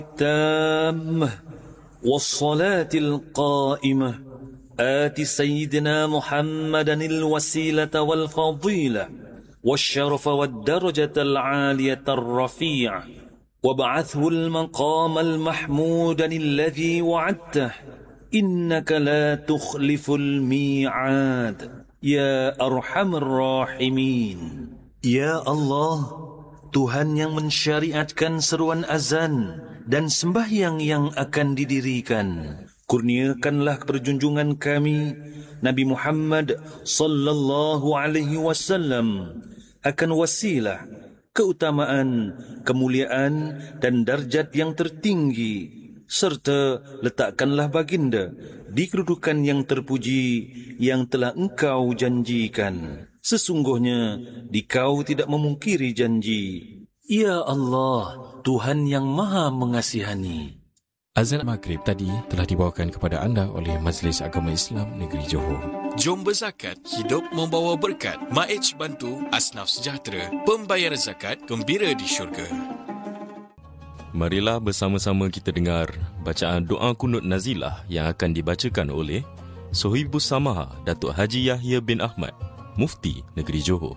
التامة والصلاة القائمة آت سيدنا محمدا الوسيلة والفضيلة والشرف والدرجة العالية الرفيعة وابعثه المقام المحمود الذي وعدته إنك لا تخلف الميعاد يا أرحم الراحمين. Ya Allah, Tuhan yang mensyariatkan seruan azan dan sembahyang yang akan didirikan, kurniakanlah perjunjungan kami Nabi Muhammad sallallahu alaihi wasallam akan wasilah, keutamaan, kemuliaan dan darjat yang tertinggi, serta letakkanlah baginda di kedudukan yang terpuji yang telah engkau janjikan. Sesungguhnya dikau tidak memungkiri janji. Ya Allah, Tuhan yang Maha Mengasihani. Azan Maghrib tadi telah dibawakan kepada anda oleh Majlis Agama Islam Negeri Johor. Jom berzakat, hidup membawa berkat. Maej bantu asnaf sejahtera. Pembayar zakat gembira di syurga. Marilah bersama-sama kita dengar bacaan doa kunut nazilah yang akan dibacakan oleh Sohibus Samaha Datuk Haji Yahya bin Ahmad, Mufti Negeri Johor.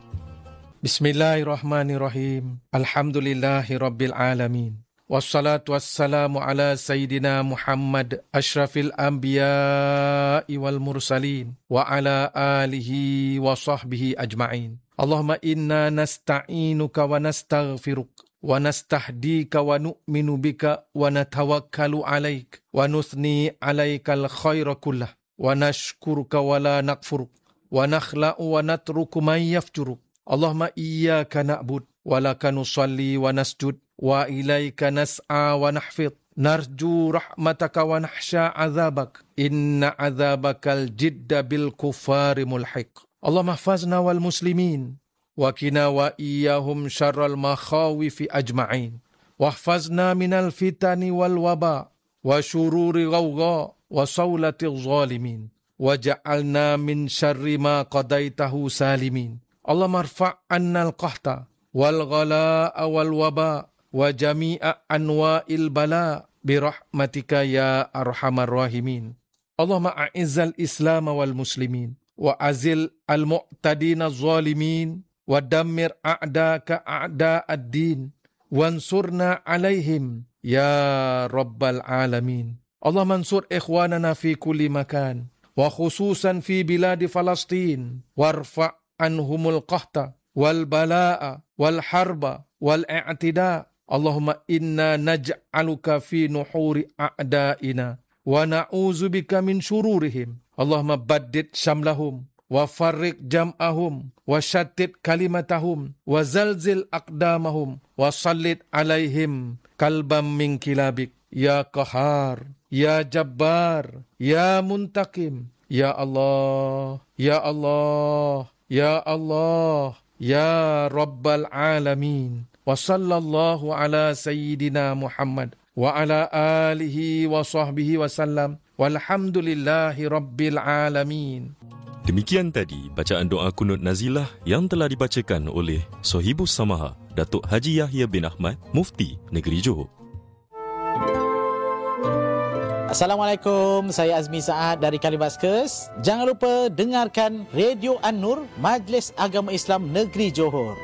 Bismillahirrahmanirrahim. Alhamdulillahirabbil alamin. Wassalatu wassalamu ala sayyidina Muhammad asyrafil anbiya'i wal mursalin wa ala alihi wa sahbihi ajma'in. Allahumma inna nasta'inuka wa nastaghfiruk wa nastahdika wa nu'minu bika wa natawakkalu alaik wa nuthni alaikal khaira kullah wa nashkuruka wa la nakfuruk wa nakhla'u wa natruku man yafjuruk. Allahumma iyyaka na'bud wa laka nusalli wa nasjud wa ilaika nas'a wa nahfid narju rahmataka wa nahsya azabak inna azabakal jidda bil kufari mulhiq. Allahumma hafazna wal muslimin wa qina wa iyyahum syarral makhawifi ajma'in wa hafazna minal fitani wal waba wa syururi ghawgha wa sawlati zalimin wa ja'alna min syarri ma qadaitahu salimin. Allahumma arfa' anna al-qahta wal ghalaa wal waba wa jami'a anwa'il bala birahmatika ya arhamar rahimin. Allahumma a'izzal islam wal muslimin wa azil al-mu'tadina zalimin wa dammir a'daka a'da'ad din wansurna alaihim ya rabbal alamin. Allahumma ansur ikhwanana fi kulli makan wa khususan fi biladi Falastin warfa' anhumul qahta wal balaa wal harba wal i'tida. Allahumma inna naj'aluka fi nuhuri a'daina wa na'udzubika min syururihim. Allahumma baddid syamlahum wa farriq jam'ahum wa syattid kalimatahum wa zalzil aqdamahum wa sallit alaihim kalbam min kilabik ya qahar ya jabbar ya muntaqim ya Allah ya Allah ya Allah ya rabbal alamin. Wa sallallahu ala sayyidina Muhammad wa ala alihi wa sahbihi wa sallam walhamdulillahi rabbil alamin. Demikian tadi bacaan doa kunut nazilah yang telah dibacakan oleh Sohibus Samaha Datuk Haji Yahya bin Ahmad, Mufti Negeri Johor. Assalamualaikum, saya Azmi Saad dari Kalimaskes. Jangan lupa dengarkan Radio An-Nur, Majlis Agama Islam Negeri Johor.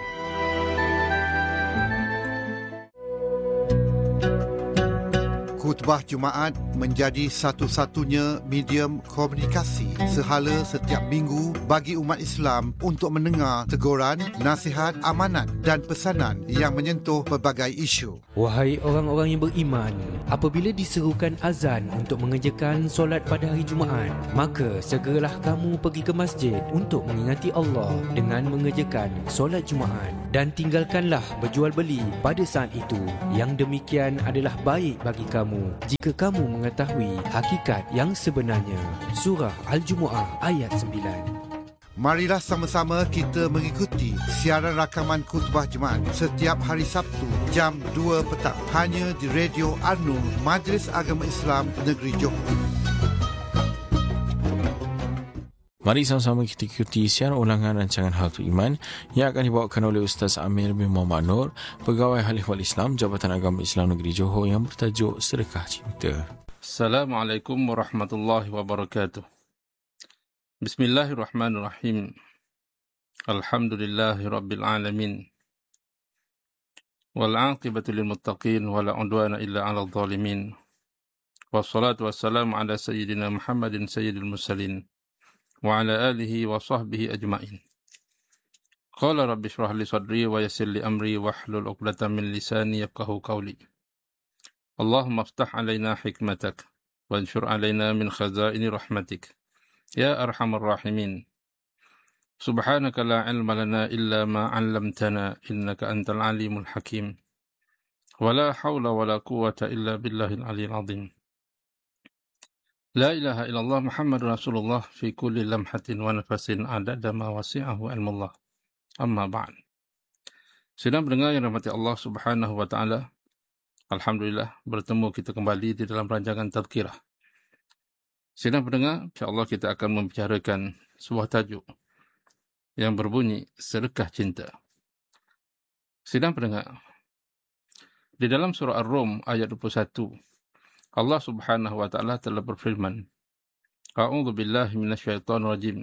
Khutbah Jumaat menjadi satu-satunya medium komunikasi sehala setiap minggu bagi umat Islam untuk mendengar teguran, nasihat, amanat dan pesanan yang menyentuh pelbagai isu. Wahai orang-orang yang beriman, apabila diserukan azan untuk mengerjakan solat pada hari Jumaat, maka segeralah kamu pergi ke masjid untuk mengingati Allah dengan mengerjakan solat Jumaat, dan tinggalkanlah berjual beli pada saat itu. Yang demikian adalah baik bagi kamu jika kamu mengetahui hakikat yang sebenarnya. Surah Al-Jumu'ah ayat 9. Marilah sama-sama kita mengikuti siaran rakaman khutbah Jumaat setiap hari Sabtu jam 2 petang hanya di Radio An-Nur, Majlis Agama Islam Negeri Johor. Mari sama-sama kita ikuti siaran ulangan rancangan Harta Iman yang akan dibawakan oleh Ustaz Amir bin Muhammad Nur, Pegawai Khalifah Islam Jabatan Agama Islam Negeri Johor, yang bertajuk Sedekah Cinta. Assalamualaikum warahmatullahi wabarakatuh. Bismillahirrahmanirrahim. Alhamdulillahi rabbil alamin. Wal aqibatu lil muttaqin wala udwana illa 'alal zalimin. Wassalatu wassalamu ala sayyidina Muhammadin sayyidil mursalin wa ala alihi wa sahbihi ajma'in. Qala rabbi shrah li sadri wa yassir li amri wahlul 'uqdatam min lisani yafqahu qawli. Allahumma aftah alaina hikmatak wanshur alaina min khazaini rahmatik ya arhamar rahimin. Subhanaka la ilma lana illa ma 'allamtana innaka antal alimul hakim. Wala hawla wala quwwata illa billahil aliyyil azim. La ilaha illallah Muhammadur Rasulullah fi kulli lamhatin wa nafasin adada ma wasi'ahu ilmullah. Amma ba'd. Sidang pendengar yang rahmati Allah Subhanahu wa taala, alhamdulillah bertemu kita kembali di dalam rancangan Tazkirah. Sidang pendengar, insya-Allah kita akan membicarakan sebuah tajuk yang berbunyi sedekah cinta. Sidang pendengar, di dalam surah Ar-Rum ayat 21, Allah Subhanahu wa taala telah berfirman, A'udzu billahi minasyaitonir rajim.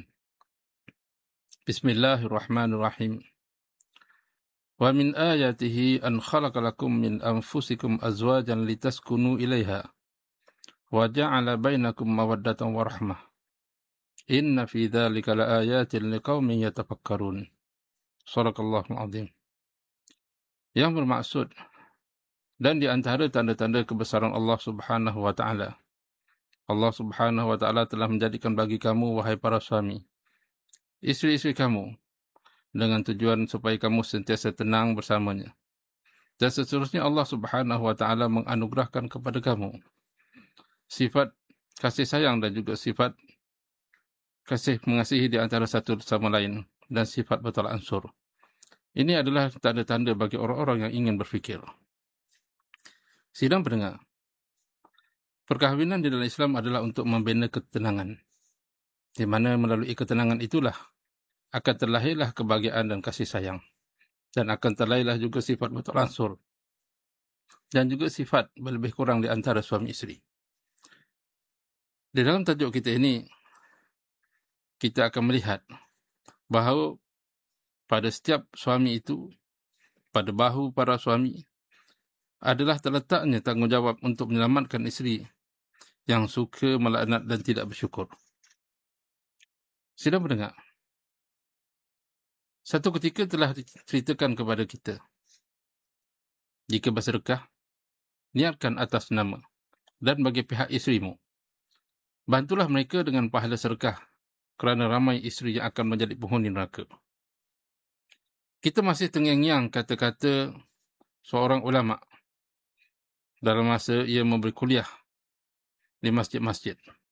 Bismillahirrahmanirrahim. Wa min ayatihi an khalaqa lakum min anfusikum azwajan litaskunu ilaiha wa ja'ala bainakum mawaddatan wa rahmah. Inna fi dzalika laayatin liqaumin yatafakkarun. Shadaqallahul azim. Yang bermaksud, dan di antara tanda-tanda kebesaran Allah Subhanahu wa taala, Allah Subhanahu wa taala telah menjadikan bagi kamu, wahai para suami, isteri-isteri kamu dengan tujuan supaya kamu sentiasa tenang bersamanya. Dan seterusnya Allah Subhanahu wa taala menganugerahkan kepada kamu sifat kasih sayang dan juga sifat kasih mengasihi di antara satu sama lain dan sifat betul ansur. Ini adalah tanda-tanda bagi orang-orang yang ingin berfikir. Sidang pendengar, perkahwinan di dalam Islam adalah untuk membina ketenangan, di mana melalui ketenangan itulah akan terlahirlah kebahagiaan dan kasih sayang, dan akan terlahirlah juga sifat betul ansur, dan juga sifat lebih kurang di antara suami isteri. Di dalam tajuk kita ini, kita akan melihat bahawa pada setiap suami itu, pada bahu para suami, adalah terletaknya tanggungjawab untuk menyelamatkan isteri yang suka melaknat dan tidak bersyukur. Sidang pendengar, satu ketika telah diceritakan kepada kita, jika bersedekah, niatkan atas nama dan bagi pihak isterimu. Bantulah mereka dengan pahala sedekah, kerana ramai isteri yang akan menjadi penghuni neraka. Kita masih terngiang-ngiang kata-kata seorang ulama dalam masa ia memberi kuliah di masjid-masjid.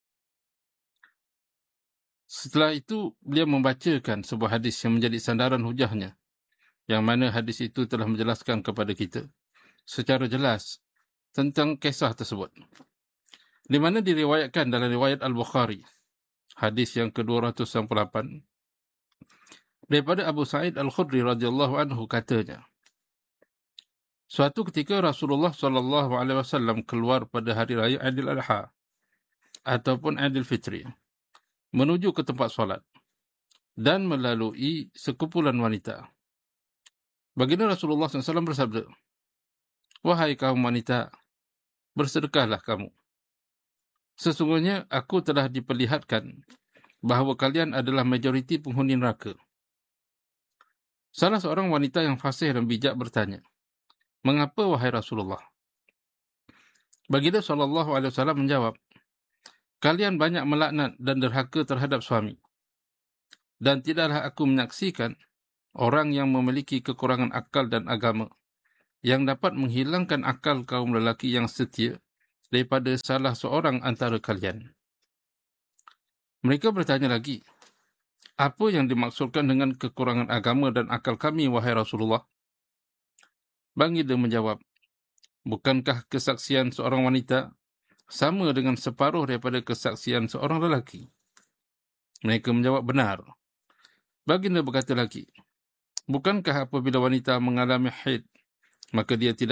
Setelah itu, beliau membacakan sebuah hadis yang menjadi sandaran hujahnya, yang mana hadis itu telah menjelaskan kepada kita secara jelas tentang kisah tersebut, di mana diriwayatkan dalam riwayat Al-Bukhari, hadis yang ke-298, daripada Abu Sa'id Al-Khudri radhiyallahu anhu, katanya, suatu ketika Rasulullah SAW keluar pada hari raya Aidil Adha ataupun Aidil Fitri menuju ke tempat solat dan melalui sekumpulan wanita. Baginda Rasulullah SAW bersabda, wahai kaum wanita, bersedekahlah kamu. Sesungguhnya aku telah diperlihatkan bahawa kalian adalah majoriti penghuni neraka. Salah seorang wanita yang fasih dan bijak bertanya, mengapa wahai Rasulullah? Baginda SAW menjawab, kalian banyak melaknat dan derhaka terhadap suami. Dan tidaklah aku menyaksikan orang yang memiliki kekurangan akal dan agama yang dapat menghilangkan akal kaum lelaki yang setia daripada salah seorang antara kalian. Mereka bertanya lagi, apa yang dimaksudkan dengan kekurangan agama dan akal kami, wahai Rasulullah? Baginda menjawab, bukankah kesaksian seorang wanita sama dengan separuh daripada kesaksian seorang lelaki? Mereka menjawab, benar. Baginda berkata lagi, bukankah apabila wanita mengalami haid, maka dia tidak